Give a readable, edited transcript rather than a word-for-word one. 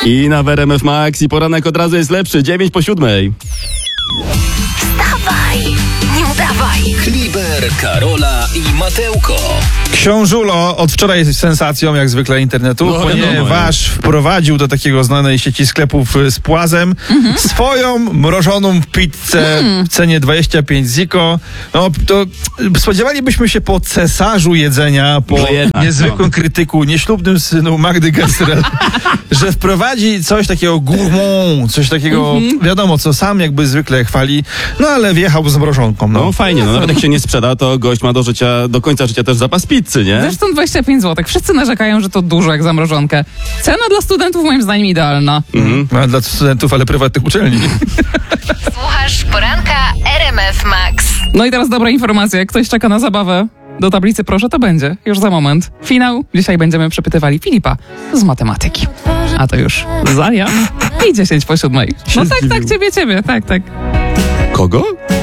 I na RMF Max i poranek od razu jest lepszy. 9:07. Wstawaj, nie udawaj. Kliber, Karola i Mateuko. Książulo od wczoraj jest sensacją, jak zwykle internetu, No, ponieważ wprowadził do takiego znanej sieci sklepów z płazem swoją mrożoną pizzę w cenie 25 ziko. No to spodziewalibyśmy się po cesarzu jedzenia, po No jednak, niezwykłym krytyku, nieślubnym synu Magdy Gessler, że wprowadzi coś takiego gourmand, coś takiego, wiadomo, co sam jakby zwykle chwali, no ale wjechał z mrożonką. No fajnie, no nawet jak się nie sprzeda, to gość ma do końca życia też zapas pizzy, nie? Zresztą 25 zł. Wszyscy narzekają, że to dużo jak zamrożonkę. Cena dla studentów moim zdaniem idealna. No, dla studentów, ale prywatnych uczelni. Słuchasz poranka RMF Max. No i teraz dobra informacja. Jak ktoś czeka na zabawę, do tablicy proszę, to będzie. Już za moment. Finał. Dzisiaj będziemy przepytywali Filipa z matematyki. A to już Zaria i 6:50. No tak, ciebie. Tak. Kogo?